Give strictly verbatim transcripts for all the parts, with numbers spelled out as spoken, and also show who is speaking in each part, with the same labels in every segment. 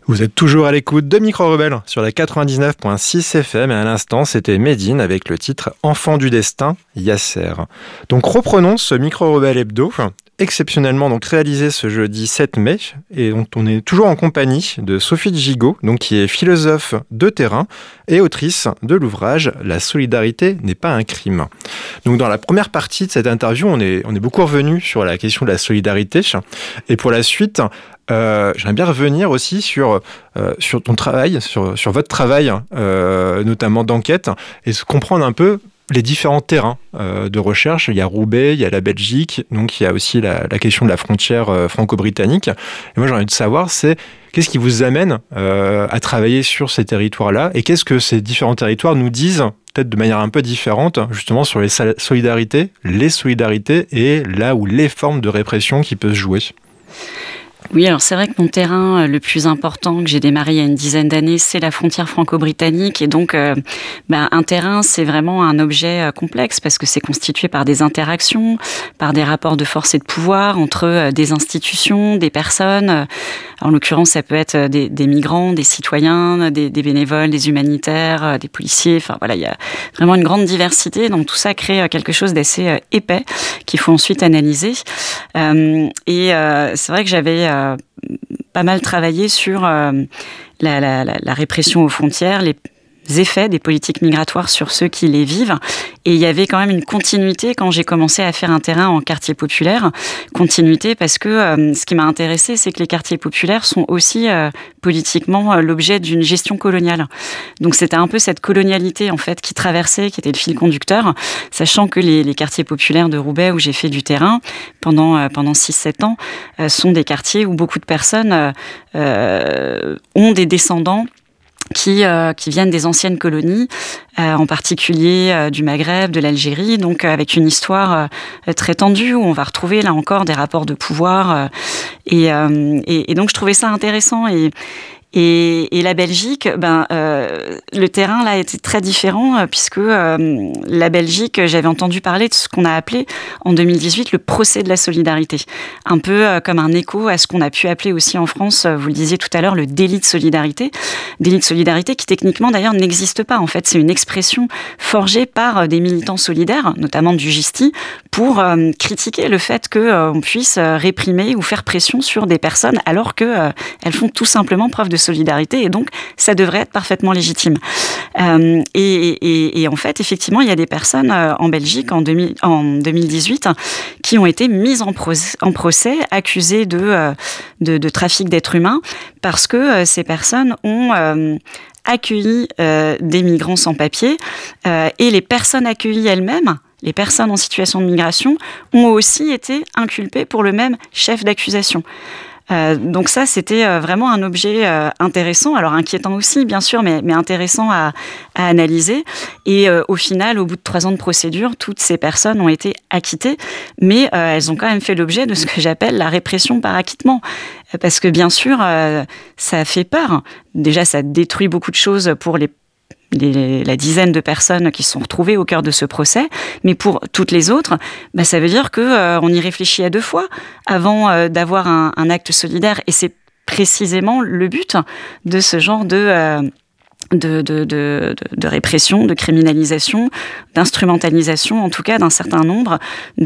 Speaker 1: Vous êtes toujours à l'écoute de Micro Rebelle sur la quatre-vingt-dix-neuf virgule six F M et à l'instant c'était Médine avec le titre Enfant du destin, Yasser. Donc reprenons ce Micro Rebelle hebdo, exceptionnellement donc réalisé ce jeudi sept mai et dont on est toujours en compagnie de Sophie Gigot, donc qui est philosophe de terrain et autrice de l'ouvrage La solidarité n'est pas un crime. Donc dans la première partie de cette interview, on est, on est beaucoup revenu sur la question de la solidarité et pour la suite, Euh, j'aimerais bien revenir aussi sur, euh, sur ton travail, sur, sur votre travail, euh, notamment d'enquête, et comprendre un peu les différents terrains euh, de recherche. Il y a Roubaix, il y a la Belgique, donc il y a aussi la, la question de la frontière euh, franco-britannique. Et moi, j'ai envie de savoir, c'est qu'est-ce qui vous amène euh, à travailler sur ces territoires-là, et qu'est-ce que ces différents territoires nous disent, peut-être de manière un peu différente, justement sur les solidarités, les solidarités, et là où les formes de répression qui peuvent se jouer.
Speaker 2: Oui, alors c'est vrai que mon terrain le plus important que j'ai démarré il y a une dizaine d'années, c'est la frontière franco-britannique. Et donc, euh, ben, un terrain, c'est vraiment un objet complexe parce que c'est constitué par des interactions, par des rapports de force et de pouvoir entre des institutions, des personnes. En l'occurrence, ça peut être des, des migrants, des citoyens, des, des bénévoles, des humanitaires, des policiers. Enfin voilà, il y a vraiment une grande diversité. Donc tout ça crée quelque chose d'assez épais qu'il faut ensuite analyser. Euh, et euh, c'est vrai que j'avais euh, pas mal travaillé sur euh, la, la, la, la répression aux frontières, les effets des politiques migratoires sur ceux qui les vivent. Et il y avait quand même une continuité quand j'ai commencé à faire un terrain en quartier populaire. Continuité parce que euh, ce qui m'a intéressée, c'est que les quartiers populaires sont aussi euh, politiquement euh, l'objet d'une gestion coloniale. Donc c'était un peu cette colonialité en fait qui traversait, qui était le fil conducteur, sachant que les, les quartiers populaires de Roubaix où j'ai fait du terrain pendant, euh, pendant six sept ans euh, sont des quartiers où beaucoup de personnes euh, euh, ont des descendants qui euh, qui viennent des anciennes colonies, euh, en particulier euh, du Maghreb, de l'Algérie, donc euh, avec une histoire euh, très tendue où on va retrouver là encore des rapports de pouvoir euh, et, euh, et et donc je trouvais ça intéressant et Et, et la Belgique, ben, euh, le terrain là était très différent euh, puisque euh, la Belgique, j'avais entendu parler de ce qu'on a appelé en deux mille dix-huit le procès de la solidarité, un peu euh, comme un écho à ce qu'on a pu appeler aussi en France, euh, vous le disiez tout à l'heure, le délit de solidarité, délit de solidarité qui techniquement d'ailleurs n'existe pas. En fait, c'est une expression forgée par euh, des militants solidaires, notamment du Gisti, pour euh, critiquer le fait que euh, on puisse euh, réprimer ou faire pression sur des personnes alors que euh, elles font tout simplement preuve de solidarité et donc ça devrait être parfaitement légitime. Euh, et, et, et en fait, effectivement, il y a des personnes euh, en Belgique en, deux mille, en deux mille dix-huit qui ont été mises en procès, en procès accusées de, euh, de, de trafic d'êtres humains parce que euh, ces personnes ont euh, accueilli euh, des migrants sans papier euh, et les personnes accueillies elles-mêmes, les personnes en situation de migration, ont aussi été inculpées pour le même chef d'accusation. Euh, donc ça, c'était euh, vraiment un objet euh, intéressant, alors inquiétant aussi, bien sûr, mais, mais intéressant à, à analyser. Et euh, au final, au bout de trois ans de procédure, toutes ces personnes ont été acquittées, mais euh, elles ont quand même fait l'objet de ce que j'appelle la répression par acquittement. Parce que bien sûr, euh, ça fait peur. Déjà, ça détruit beaucoup de choses pour les Les, la dizaine de personnes qui se sont retrouvées au cœur de ce procès, mais pour toutes les autres, bah, ça veut dire que euh, on y réfléchit à deux fois avant euh, d'avoir un, un acte solidaire, et c'est précisément le but de ce genre de euh, de, de, de, de répression, de criminalisation, d'instrumentalisation, en tout cas d'un certain nombre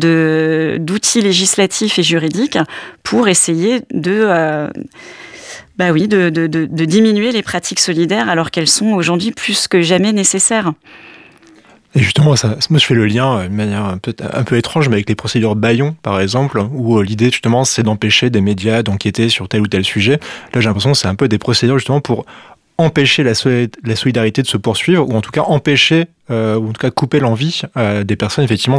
Speaker 2: de d'outils législatifs et juridiques pour essayer de euh, Bah oui, de, de, de, de diminuer les pratiques solidaires alors qu'elles sont aujourd'hui plus que jamais nécessaires.
Speaker 1: Et justement, ça, moi je fais le lien de manière un peu, un peu étrange, mais avec les procédures Bayon, par exemple, où euh, l'idée justement c'est d'empêcher des médias d'enquêter sur tel ou tel sujet. Là, j'ai l'impression que c'est un peu des procédures justement pour empêcher la, soli- la solidarité de se poursuivre, ou en tout cas empêcher, euh, ou en tout cas couper l'envie euh, des personnes effectivement